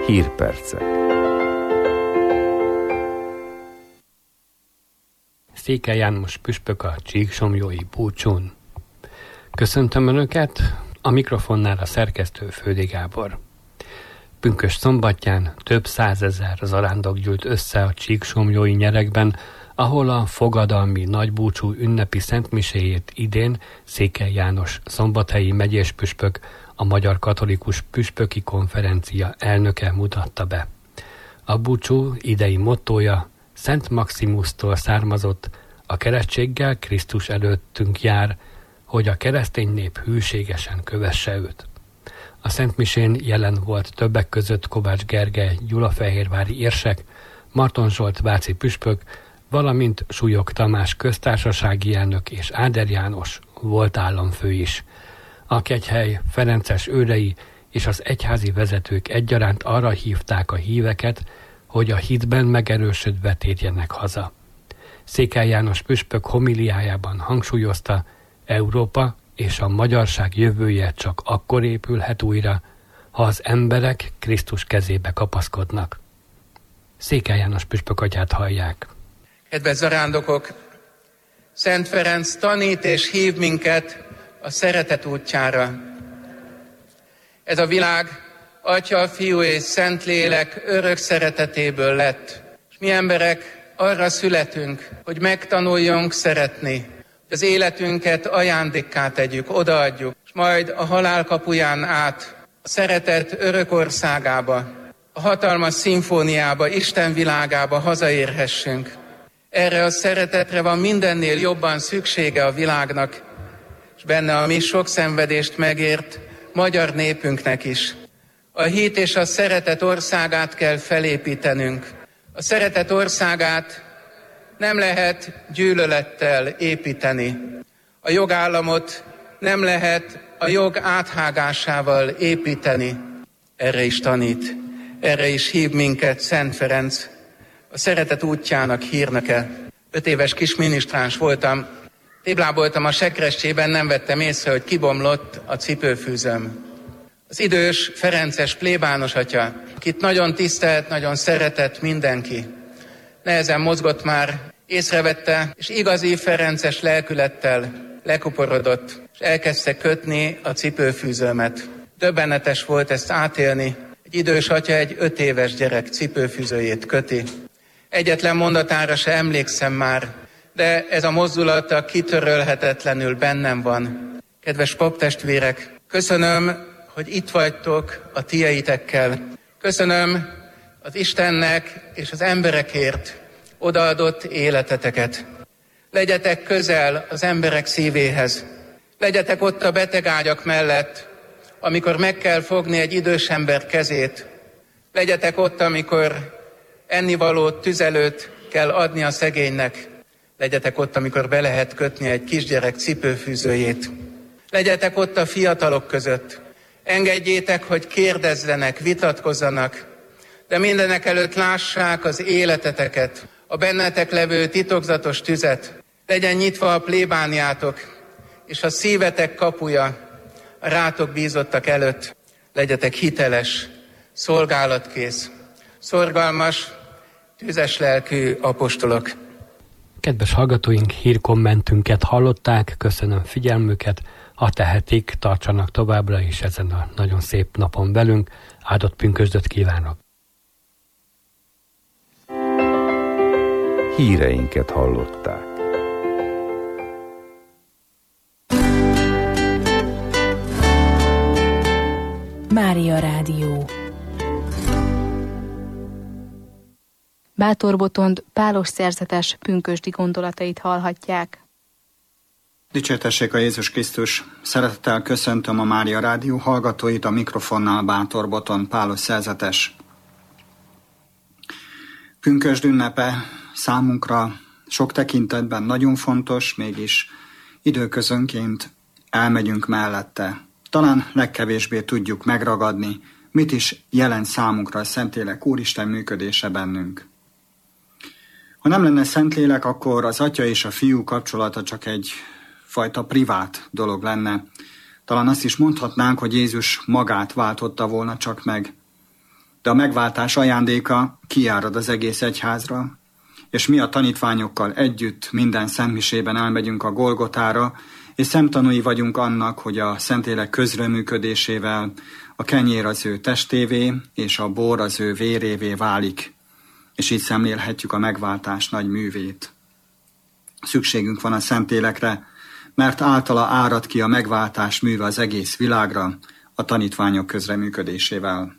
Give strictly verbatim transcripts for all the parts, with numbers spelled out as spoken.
Hírpercek. Székely János püspök a csíksomlyói búcsún. Köszöntöm Önöket, a mikrofonnál a szerkesztő Földi Gábor. Pünkösd szombatján több százezer zarándok gyűlt össze a csíksomlyói nyerekben, ahol a fogadalmi nagybúcsú ünnepi szentmiséjét idén Székely János szombathelyi megyés püspök, a Magyar Katolikus Püspöki Konferencia elnöke mutatta be. A búcsú idei mottója Szent Maximusztól származott, a keresztséggel Krisztus előttünk jár, hogy a keresztény nép hűségesen kövesse őt. A szentmisén jelen volt többek között Kovács Gergely gyulafehérvári érsek, Marton Zsolt váci püspök, valamint Súlyog Tamás köztársasági elnök és Áder János volt államfő is. A kegyhely ferences őrei és az egyházi vezetők egyaránt arra hívták a híveket, hogy a hitben megerősödve térjenek haza. Székely János püspök homiliájában hangsúlyozta, Európa és a magyarság jövője csak akkor épülhet újra, ha az emberek Krisztus kezébe kapaszkodnak. Székely János püspök atyát hallják. Kedves zarándokok! Szent Ferenc tanít és hív minket a szeretet útjára. Ez a világ Atya, Fiú és Szentlélek örök szeretetéből lett. És mi emberek arra születünk, hogy megtanuljunk szeretni, hogy az életünket ajándékká tegyük, odaadjuk, és majd a halál kapuján át a szeretet örök országába, a hatalmas szimfóniába, Isten világába hazaérhessünk. Erre a szeretetre van mindennél jobban szüksége a világnak, és benne a mi sok szenvedést megért magyar népünknek is. A hit és a szeretet országát kell felépítenünk. A szeretet országát nem lehet gyűlölettel építeni. A jogállamot nem lehet a jog áthágásával építeni. Erre is tanít, erre is hív minket Szent Ferenc, a szeretet útjának hírnöke. Öt éves kis minisztráns voltam, tébláboltam a sekrestjében, nem vettem észre, hogy kibomlott a cipőfűzőm. Az idős, ferences plébános atya, akit nagyon tisztelt, nagyon szeretett mindenki, nehezen mozgott már, észrevette, és igazi ferences lelkülettel lekuporodott, és elkezdte kötni a cipőfűzőmet. Döbbenetes volt ezt átélni. Egy idős atya egy öt éves gyerek cipőfűzőjét köti. Egyetlen mondatára se emlékszem már, de ez a mozdulata kitörölhetetlenül bennem van. Kedves paptestvérek, köszönöm, hogy itt vagytok a tieitekkel. Köszönöm az Istennek és az emberekért odaadott életeteket. Legyetek közel az emberek szívéhez. Legyetek ott a betegágyak mellett, amikor meg kell fogni egy idős ember kezét. Legyetek ott, amikor ennivalót, tüzelőt kell adni a szegénynek. Legyetek ott, amikor be lehet kötni egy kisgyerek cipőfűzőjét. Legyetek ott a fiatalok között. Engedjétek, hogy kérdezzenek, vitatkozzanak, de mindenek előtt lássák az életeteket, a bennetek levő titokzatos tüzet. Legyen nyitva a plébániátok, és a szívetek kapuja a rátok bízottak előtt. Legyetek hiteles, szolgálatkész, szorgalmas, tüzes lelkű apostolok. Kedves hallgatóink, hírkommentünket hallották, köszönöm figyelmüket, ha tehetik, tartsanak továbbra is ezen a nagyon szép napon velünk, áldott pünkösdöt kívánok! Híreinket hallották. Mária Rádió. Bátor Botond Pálos szerzetes pünkösdi gondolatait hallhatják. Dicsértessék a Jézus Krisztus! Szeretettel köszöntöm a Mária Rádió hallgatóit, a mikrofonnál Bátor Botond Pálos szerzetes. Pünkösd ünnepe számunkra sok tekintetben nagyon fontos, mégis időközönként elmegyünk mellette. Talán legkevésbé tudjuk megragadni, mit is jelent számunkra a Szentlélek Úristen működése bennünk. Ha nem lenne Szentlélek, akkor az Atya és a Fiú kapcsolata csak egy fajta privát dolog lenne. Talán azt is mondhatnánk, hogy Jézus magát váltotta volna csak meg. de a megváltás ajándéka kijárad az egész egyházra, és mi a tanítványokkal együtt minden szentmisében elmegyünk a Golgotára, és szemtanúi vagyunk annak, hogy a Szentlélek közreműködésével a kenyér az ő testévé, és a bor az ő vérévé válik, és így szemlélhetjük a megváltás nagy művét. Szükségünk van a Szentlélekre, mert általa árad ki a megváltás műve az egész világra a tanítványok közreműködésével.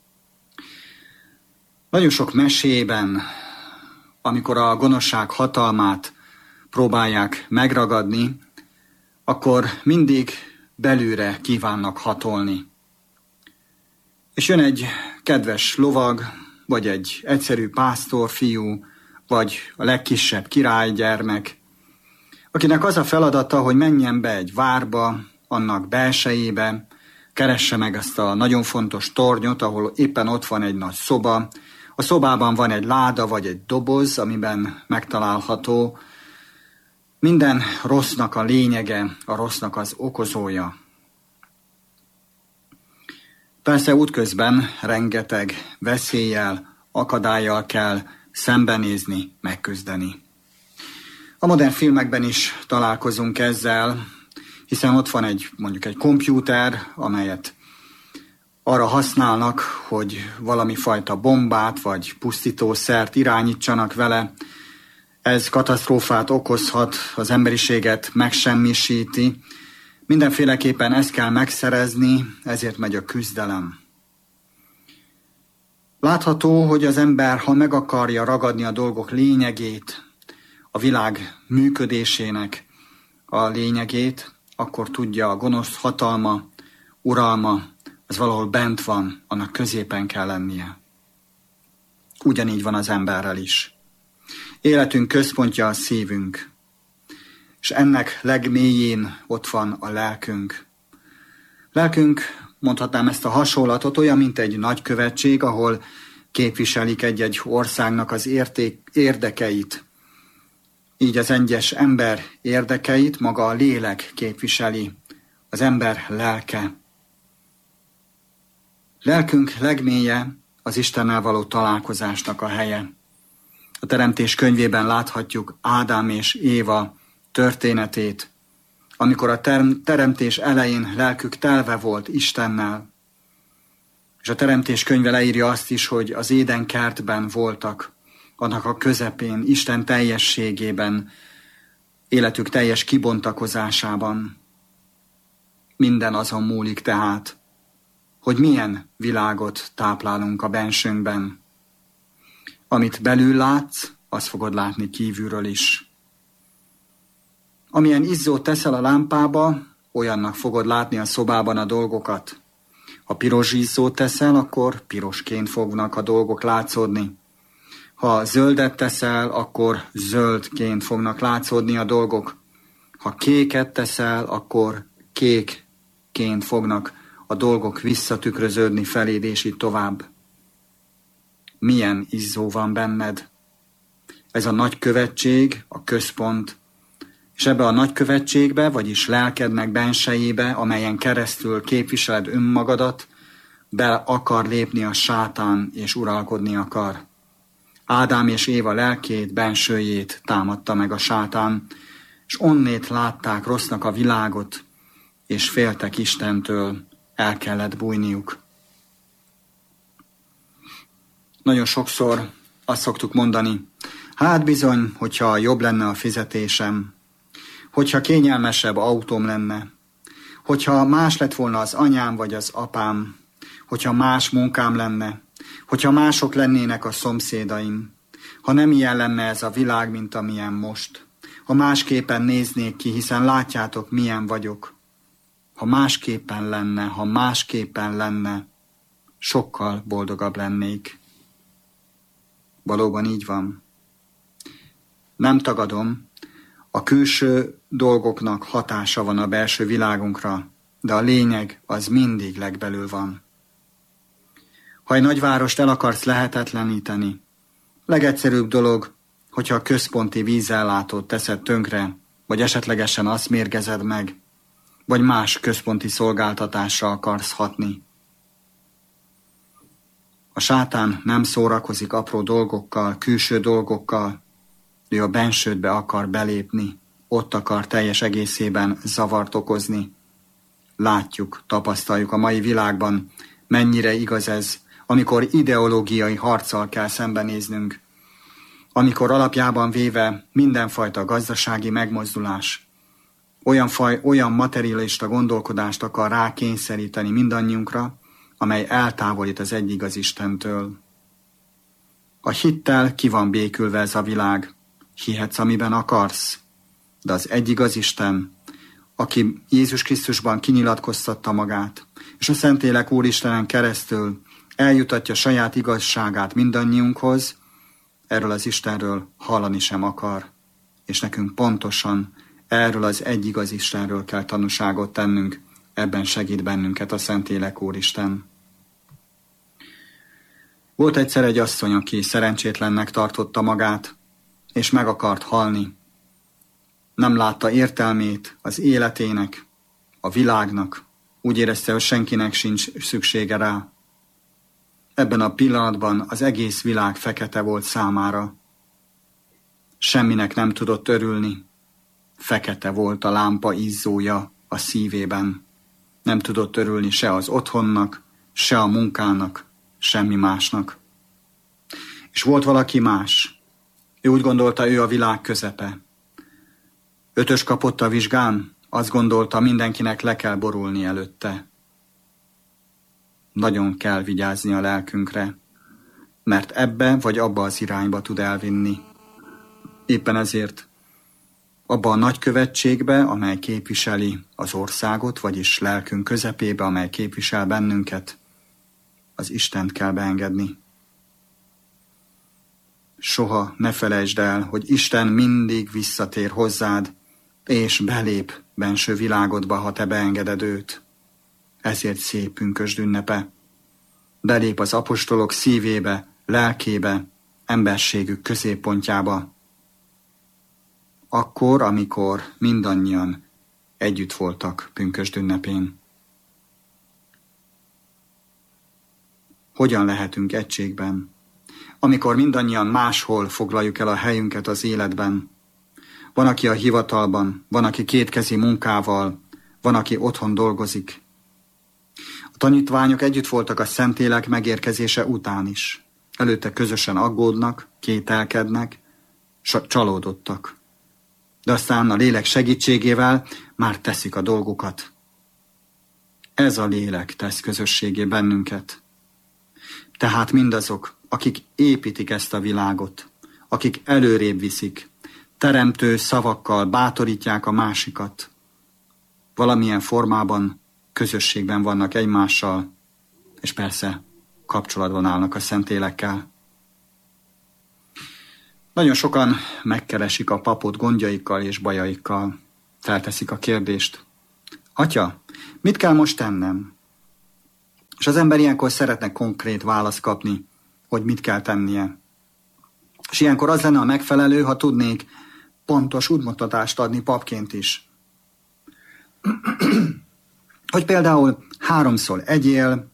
Nagyon sok mesében, amikor a gonoszság hatalmát próbálják megragadni, akkor mindig belülre kívánnak hatolni. És jön egy kedves lovag, vagy egy egyszerű pásztorfiú, vagy a legkisebb királygyermek, akinek az a feladata, hogy menjen be egy várba, annak belsejébe, keresse meg ezt a nagyon fontos tornyot, ahol éppen ott van egy nagy szoba. A szobában van egy láda vagy egy doboz, amiben megtalálható minden rossznak a lényege, a rossznak az okozója. Persze útközben rengeteg veszéllyel, akadállyal kell szembenézni, megküzdeni. A modern filmekben is találkozunk ezzel, hiszen ott van egy, mondjuk egy kompjúter, amelyet arra használnak, hogy valami fajta bombát vagy pusztítószert irányítsanak vele. Ez katasztrófát okozhat, az emberiséget megsemmisíti. Mindenféleképpen ezt kell megszerezni, ezért megy a küzdelem. Látható, hogy az ember, ha meg akarja ragadni a dolgok lényegét, a világ működésének a lényegét, akkor tudja, a gonosz hatalma, uralma, az valahol bent van, annak középen kell lennie. Ugyanígy van az emberrel is. Életünk központja a szívünk, és ennek legmélyén ott van a lelkünk. Lelkünk, mondhatnám ezt a hasonlatot, olyan, mint egy nagykövetség, ahol képviselik egy-egy országnak az érték, érdekeit. Így az egyes ember érdekeit maga a lélek képviseli, az ember lelke. Lelkünk legmélye az Istennel való találkozásnak a helye. A Teremtés könyvében láthatjuk Ádám és Éva történetét, amikor a teremtés elején lelkük telve volt Istennel. És a Teremtés könyve leírja azt is, hogy az Éden kertben voltak, annak a közepén, Isten teljességében, életük teljes kibontakozásában. Minden azon múlik tehát, hogy milyen világot táplálunk a bensőnkben. Amit belül látsz, azt fogod látni kívülről is. Amilyen izzót teszel a lámpába, olyannak fogod látni a szobában a dolgokat. Ha piros izzót teszel, akkor pirosként fognak a dolgok látszódni. Ha zöldet teszel, akkor zöldként fognak látszódni a dolgok. Ha kéket teszel, akkor kékként fognak a dolgok visszatükröződni feléd, és így tovább. Milyen izzó van benned? Ez a nagykövetség, a központ, és ebbe a nagykövetségbe, vagyis lelkednek bensejébe, amelyen keresztül képviseled önmagadat, be akar lépni a sátán, és uralkodni akar. Ádám és Éva lelkét, bensőjét támadta meg a sátán, és onnét látták rossznak a világot, és féltek Istentől, el kellett bújniuk. Nagyon sokszor azt szoktuk mondani, hát bizony, hogyha jobb lenne a fizetésem, hogyha kényelmesebb autóm lenne, hogyha más lett volna az anyám vagy az apám, hogyha más munkám lenne, hogyha mások lennének a szomszédaim, ha nem ilyen lenne ez a világ, mint amilyen most, ha másképpen néznék ki, hiszen látjátok, milyen vagyok, ha másképpen lenne, ha másképpen lenne, sokkal boldogabb lennék. Valóban így van. Nem tagadom, a külső dolgoknak hatása van a belső világunkra, de a lényeg az mindig legbelül van. Ha egy nagyvárost el akarsz lehetetleníteni, legegyszerűbb dolog, hogyha a központi vízellátót teszed tönkre, vagy esetlegesen azt mérgezed meg, vagy más központi szolgáltatásra akarsz hatni. A sátán nem szórakozik apró dolgokkal, külső dolgokkal, ő a bensődbe akar belépni, ott akar teljes egészében zavart okozni. Látjuk, tapasztaljuk a mai világban, mennyire igaz ez, amikor ideológiai harccal kell szembenéznünk, amikor alapjában véve mindenfajta gazdasági megmozdulás, olyan, faj, olyan materialista gondolkodást akar rákényszeríteni mindannyiunkra, amely eltávolít az egy igaz Istentől. A hittel ki van békülve ez a világ, hihetsz, amiben akarsz, de az egy igaz Isten, aki Jézus Krisztusban kinyilatkoztatta magát, és a Szentlélek Úristenen keresztül eljutatja saját igazságát mindannyiunkhoz, erről az Istenről hallani sem akar, és nekünk pontosan erről az egy igaz Istenről kell tanúságot tennünk, ebben segít bennünket a Szentlélek Úristen. Volt egyszer egy asszony, aki szerencsétlennek tartotta magát, és meg akart halni. Nem látta értelmét az életének, a világnak, úgy érezte, hogy senkinek sincs szüksége rá. Ebben a pillanatban az egész világ fekete volt számára. Semminek nem tudott örülni. Fekete volt a lámpa izzója a szívében. Nem tudott örülni se az otthonnak, se a munkának, semmi másnak. És volt valaki más. Ő úgy gondolta, ő a világ közepe. Ötös kapott a vizsgán, azt gondolta, mindenkinek le kell borulni előtte. Nagyon kell vigyázni a lelkünkre, mert ebbe vagy abba az irányba tud elvinni. Éppen ezért abba a nagykövetségbe, amely képviseli az országot, vagyis lelkünk közepébe, amely képvisel bennünket, az Istent kell beengedni. Soha ne felejtsd el, hogy Isten mindig visszatér hozzád, és belép benső világodba, ha te beengeded őt. Ezért szép pünkösd ünnepe. Belép az apostolok szívébe, lelkébe, emberségük középpontjába. Akkor, amikor mindannyian együtt voltak pünkösd ünnepén. Hogyan lehetünk egységben? Amikor mindannyian máshol foglaljuk el a helyünket az életben. Van, aki a hivatalban, van, aki kétkezi munkával, van, aki otthon dolgozik. A tanítványok együtt voltak a Szentlélek megérkezése után is. Előtte közösen aggódnak, kételkednek, csalódottak. De aztán a lélek segítségével már teszik a dolgukat. Ez a lélek tesz közösségé bennünket. Tehát mindazok, akik építik ezt a világot, akik előrébb viszik, teremtő szavakkal bátorítják a másikat, valamilyen formában közösségben vannak egymással, és persze kapcsolatban állnak a Szentlélekkel. Nagyon sokan megkeresik a papot gondjaikkal és bajaikkal. Felteszik a kérdést: Atya, mit kell most tennem? És az ember ilyenkor szeretne konkrét választ kapni, hogy mit kell tennie. És ilyenkor az lenne a megfelelő, ha tudnék pontos útmutatást adni papként is. Hogy például háromszor egyél,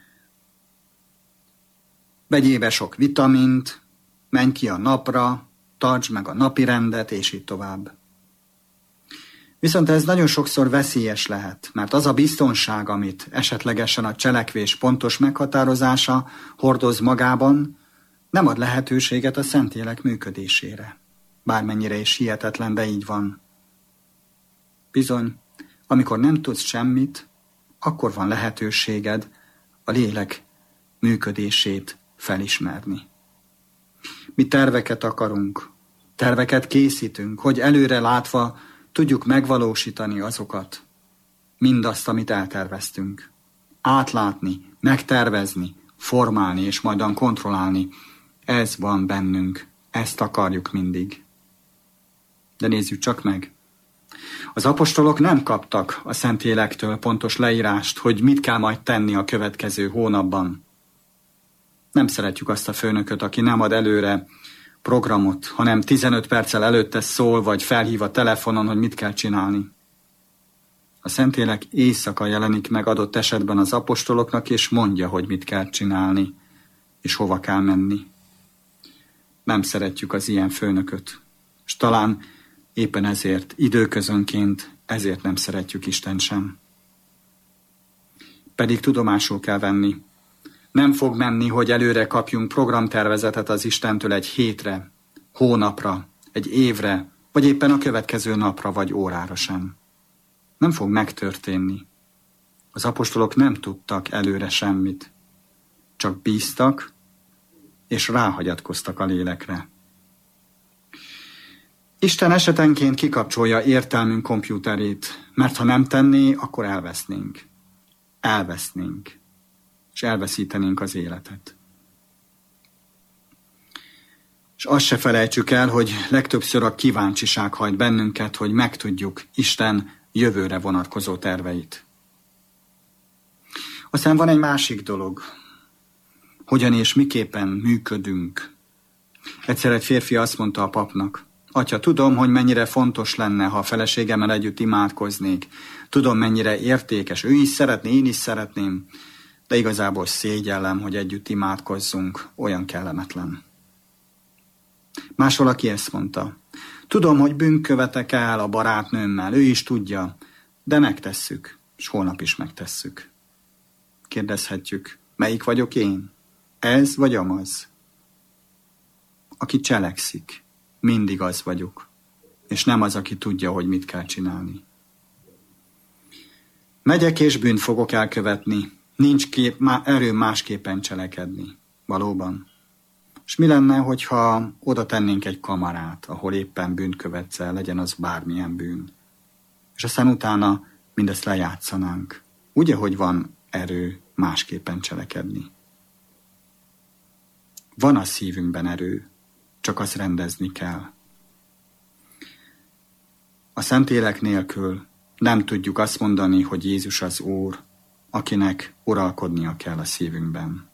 vegyél be sok vitamint, menj ki a napra, tartsd meg a napi rendet, és így tovább. Viszont ez nagyon sokszor veszélyes lehet, mert az a biztonság, amit esetlegesen a cselekvés pontos meghatározása hordoz magában, nem ad lehetőséget a Szentlélek működésére. Bármennyire is hihetetlen, de így van. Bizony, amikor nem tudsz semmit, akkor van lehetőséged a lélek működését felismerni. Mi terveket akarunk, terveket készítünk, hogy előre látva tudjuk megvalósítani azokat, mindazt, amit elterveztünk. Átlátni, megtervezni, formálni és majdan kontrollálni. Ez van bennünk, ezt akarjuk mindig. De nézzük csak meg. Az apostolok nem kaptak a Szentlélektől pontos leírást, hogy mit kell majd tenni a következő hónapban. Nem szeretjük azt a főnököt, aki nem ad előre programot, hanem tizenöt perccel előtte szól, vagy felhív a telefonon, hogy mit kell csinálni. A Szentlélek éjszaka jelenik meg adott esetben az apostoloknak, és mondja, hogy mit kell csinálni. és hova kell menni. Nem szeretjük az ilyen főnököt, és talán éppen ezért, időközönként ezért nem szeretjük Istent sem. Pedig tudomásul kell venni. Nem fog menni, hogy előre kapjunk programtervezetet az Istentől egy hétre, hónapra, egy évre, vagy éppen a következő napra vagy órára sem. Nem fog megtörténni. Az apostolok nem tudtak előre semmit. Csak bíztak, és ráhagyatkoztak a lélekre. Isten esetenként kikapcsolja értelmünk kompjúterét, mert ha nem tenné, akkor elvesznénk. Elvesznénk, és elveszítenénk az életet. És azt se felejtsük el, hogy legtöbbször a kíváncsiság hajt bennünket, hogy megtudjuk Isten jövőre vonatkozó terveit. Aztán van egy másik dolog. Hogyan és miképpen működünk. Egyszer egy férfi azt mondta a papnak: Atya, tudom, hogy mennyire fontos lenne, ha a feleségemmel együtt imádkoznék. Tudom, mennyire értékes. Ő is szeretné, én is szeretném. De igazából szégyellem, hogy együtt imádkozzunk. Olyan kellemetlen. Más valaki ezt mondta: Tudom, hogy bűnt követek el a barátnőmmel. Ő is tudja. De megtesszük. És holnap is megtesszük. Kérdezhetjük, melyik vagyok én? Ez vagy amaz? Aki cselekszik, mindig az vagyok, és nem az, aki tudja, hogy mit kell csinálni. Megyek és bűnt fogok elkövetni, nincs kép, má, erőm másképpen cselekedni. Valóban. És mi lenne, hogyha oda tennénk egy kamarát, ahol éppen bűnt követsz el, legyen az bármilyen bűn. És aztán utána mindezt lejátszanánk. Ugye, hogy van erő másképpen cselekedni. Van a szívünkben erő, csak azt rendezni kell. A Szentlélek nélkül nem tudjuk azt mondani, hogy Jézus az Úr, akinek uralkodnia kell a szívünkben.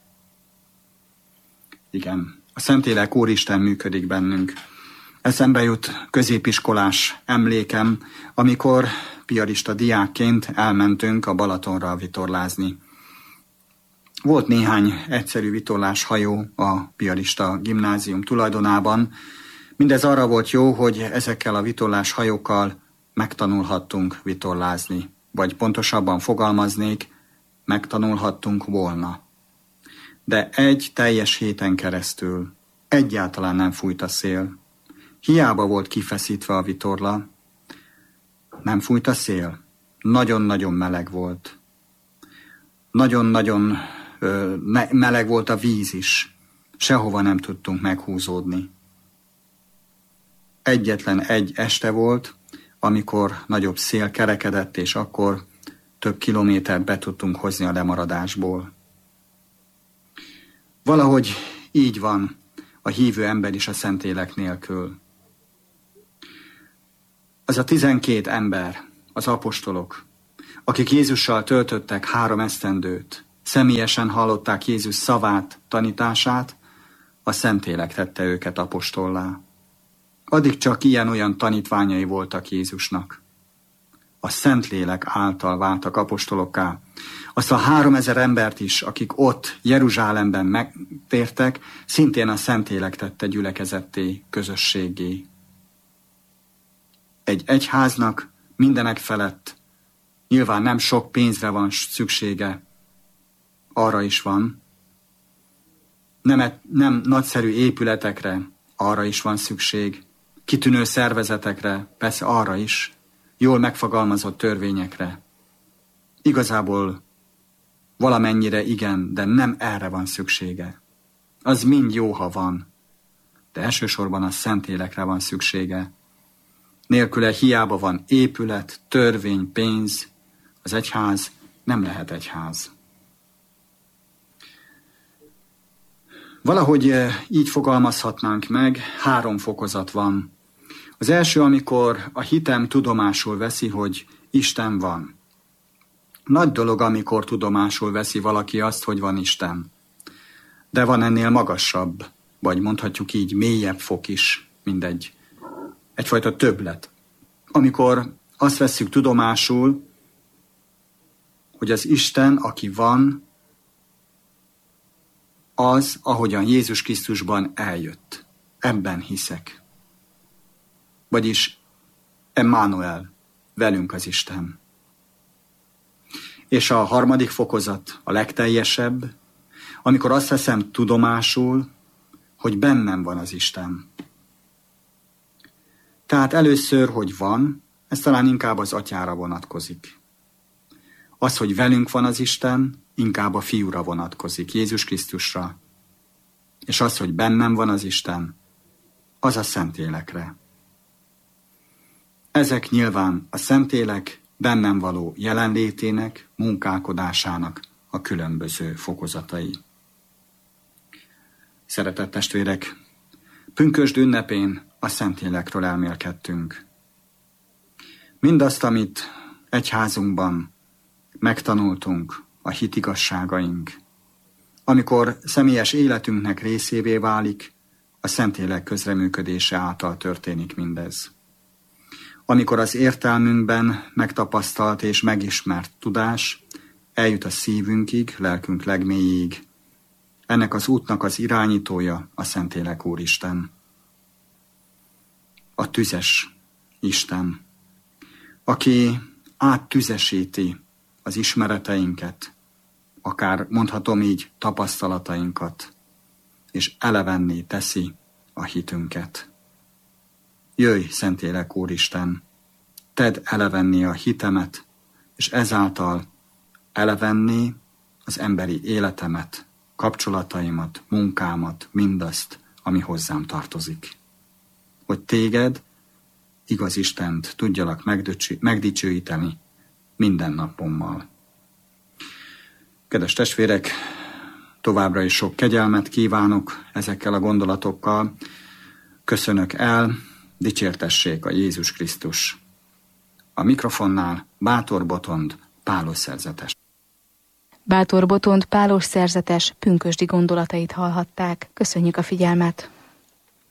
Igen, a Szentlélek Úristen működik bennünk. Eszembe jut középiskolás emlékem, amikor piarista diákként elmentünk a Balatonra vitorlázni. Volt néhány egyszerű vitorláshajó a piarista gimnázium tulajdonában. Mindez arra volt jó, hogy ezekkel a vitorláshajókkal megtanulhattunk vitorlázni, vagy pontosabban fogalmaznék, megtanulhattunk volna. De egy teljes héten keresztül egyáltalán nem fújt a szél. Hiába volt kifeszítve a vitorla, nem fújt a szél. Nagyon-nagyon meleg volt. Nagyon-nagyon ö, meleg volt a víz is. Sehova nem tudtunk meghúzódni. Egyetlen egy este volt, amikor nagyobb szél kerekedett, és akkor több kilométert be tudtunk hozni a lemaradásból. Valahogy így van a hívő ember is a Szentlélek nélkül. Az a tizenkét ember, az apostolok, akik Jézussal töltöttek három esztendőt, személyesen hallották Jézus szavát, tanítását, a Szentlélek tette őket apostollá. Addig csak ilyen-olyan tanítványai voltak Jézusnak. A Szentlélek által váltak apostolokká. Azt a háromezer embert is, akik ott Jeruzsálemben megtértek, szintén a Szentlélek tette gyülekezetté, közösségé. Egy egyháznak mindenek felett nyilván nem sok pénzre van szüksége, arra is van. Nem, nem nagyszerű épületekre, arra is van szükség. Kitűnő szervezetekre, persze arra is. Jól megfogalmazott törvényekre. Igazából valamennyire igen, de nem erre van szüksége. Az mind jó, ha van, de elsősorban a Szentlélekre van szüksége. Nélküle hiába van épület, törvény, pénz, az egyház nem lehet egyház. Valahogy így fogalmazhatnánk meg, három fokozat van. Az első, amikor a hitem tudomásul veszi, hogy Isten van. Nagy dolog, amikor tudomásul veszi valaki azt, hogy van Isten. De van ennél magasabb, vagy mondhatjuk így mélyebb fok is, mindegy. Egyfajta többlet. Amikor azt vesszük tudomásul, hogy az Isten, aki van, az, ahogyan Jézus Krisztusban eljött. Ebben hiszek. Vagyis Emmanuel, velünk az Isten. És a harmadik fokozat, a legteljesebb, amikor azt veszem tudomásul, hogy bennem van az Isten. Tehát először, hogy van, ez talán inkább az atyára vonatkozik. Az, hogy velünk van az Isten, inkább a fiúra vonatkozik, Jézus Krisztusra. És az, hogy bennem van az Isten, az a Szentlélekre. Ezek nyilván a Szentlélek bennem való jelenlétének, munkálkodásának a különböző fokozatai. Szeretett testvérek, pünkösd ünnepén a Szentlélekről elmélkedtünk. Mindazt, amit egyházunkban megtanultunk, a hitigasságaink, amikor személyes életünknek részévé válik, a Szentlélek közreműködése által történik mindez. Amikor az értelmünkben megtapasztalt és megismert tudás eljut a szívünkig, lelkünk legmélyéig, ennek az útnak az irányítója a Szentlélek Úristen. A tüzes Isten, aki áttüzesíti az ismereteinket, akár mondhatom így tapasztalatainkat, és elevenné teszi a hitünket. Jöjj, Szentlélek Úristen, tedd elevenné a hitemet, és ezáltal elevenné az emberi életemet, kapcsolataimat, munkámat, mindazt, ami hozzám tartozik. Hogy téged, igaz Istent tudjalak megdicsőíteni minden napommal. Kedves testvérek, továbbra is sok kegyelmet kívánok ezekkel a gondolatokkal. Köszönök el, dicsértessék a Jézus Krisztus. A mikrofonnál Bátor Botond, Pálos szerzetes. Bátor Botond, Pálos szerzetes pünkösdi gondolatait hallhatták. Köszönjük a figyelmet!